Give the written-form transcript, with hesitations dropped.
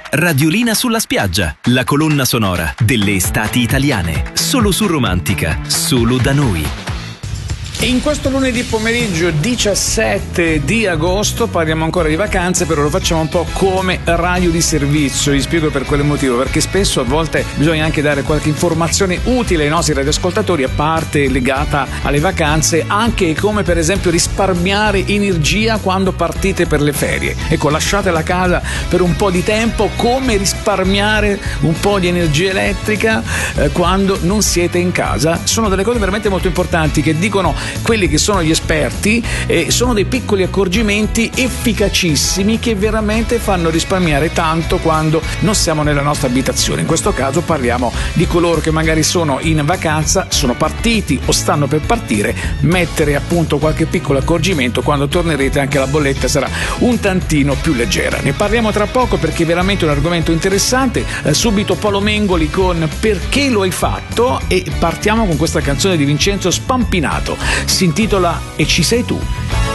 Radiolina sulla spiaggia, la colonna sonora delle estati italiane. Solo su Romantica, solo da noi. E in questo lunedì pomeriggio 17 di agosto parliamo ancora di vacanze, però lo facciamo un po' come radio di servizio. Vi spiego per quale motivo, perché spesso a volte bisogna anche dare qualche informazione utile ai nostri radioascoltatori, a parte legata alle vacanze, anche come per esempio risparmiare energia quando partite per le ferie. Ecco, lasciate la casa per un po' di tempo, come risparmiare un po' di energia elettrica quando non siete in casa. Sono delle cose veramente molto importanti che dicono quelli che sono gli esperti, sono dei piccoli accorgimenti efficacissimi che veramente fanno risparmiare tanto quando non siamo nella nostra abitazione. In questo caso parliamo di coloro che magari sono in vacanza, sono partiti o stanno per partire. Mettere appunto qualche piccolo accorgimento, quando tornerete anche la bolletta sarà un tantino più leggera. Ne parliamo tra poco perché è veramente un argomento interessante. Subito Paolo Mengoli con Perché lo hai fatto, e partiamo con questa canzone di Vincenzo Spampinato. Si intitola E ci sei tu.